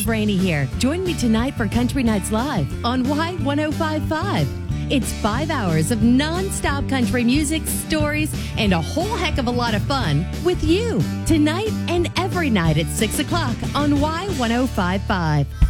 Deb Rainey here. Join me tonight for Country Nights Live on Y1055. It's 5 hours of non-stop country music, stories, and a whole heck of a lot of fun with you tonight and every night at 6 o'clock on Y1055.